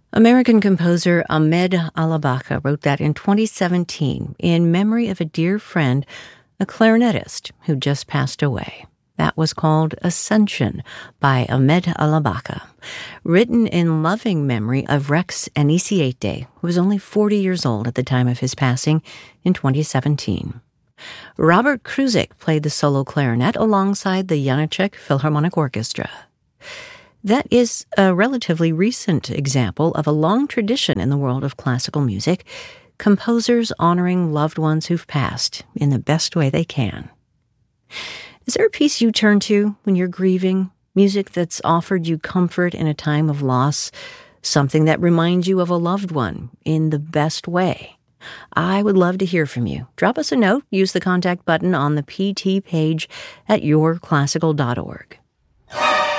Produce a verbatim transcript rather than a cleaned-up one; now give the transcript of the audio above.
American composer Ahmed Alabaka wrote that in twenty seventeen in memory of a dear friend, a clarinetist who just passed away. That was called Ascension by Ahmed Alabaka, written in loving memory of Rex Anisiete, who was only forty years old at the time of his passing in twenty seventeen. Robert Kruzik played the solo clarinet alongside the Janáček Philharmonic Orchestra. That is a relatively recent example of a long tradition in the world of classical music, composers honoring loved ones who've passed in the best way they can. Is there a piece you turn to when you're grieving, music that's offered you comfort in a time of loss, something that reminds you of a loved one in the best way? I would love to hear from you. Drop us a note, use the contact button on the P T page at your classical dot org.